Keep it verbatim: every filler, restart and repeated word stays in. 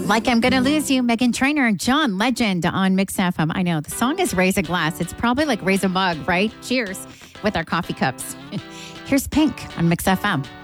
Like I'm Gonna Lose You, Meghan Trainor and John Legend on Mix F M. I know, the song is Raise a Glass. It's probably like raise a mug, right? Cheers with our coffee cups. Here's Pink on Mix F M.